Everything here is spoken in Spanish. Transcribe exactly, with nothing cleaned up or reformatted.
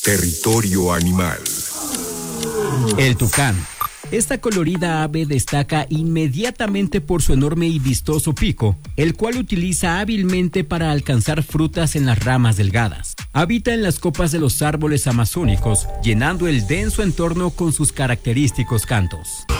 Territorio animal. El tucán. Esta colorida ave destaca inmediatamente por su enorme y vistoso pico, el cual utiliza hábilmente para alcanzar frutas en las ramas delgadas. Habita en las copas de los árboles amazónicos, llenando el denso entorno con sus característicos cantos.